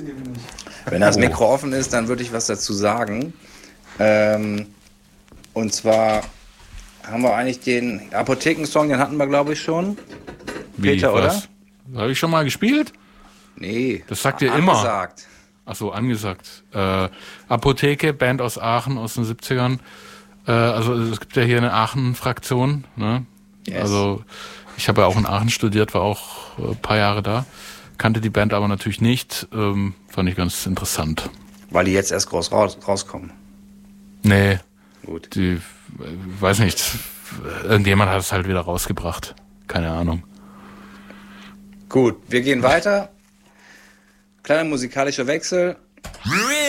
Wenn das Mikro offen ist, dann würde ich was dazu sagen. Und zwar haben wir eigentlich den Apothekensong, den hatten wir, glaube ich, schon. Peter, oder? Habe ich schon mal gespielt? Nee. Das sagt ihr immer. Angesagt. Ach so, angesagt. Apotheke, Band aus Aachen aus den 70ern. Also es gibt ja hier eine Aachen-Fraktion. Ne? Yes. Also ich habe ja auch in Aachen studiert, war auch ein paar Jahre da. Kannte die Band aber natürlich nicht. Fand ich ganz interessant. Weil die jetzt erst groß rauskommen. Nee. Gut. Weiß nicht. Irgendjemand hat es halt wieder rausgebracht. Keine Ahnung. Gut, wir gehen weiter. Kleiner musikalischer Wechsel.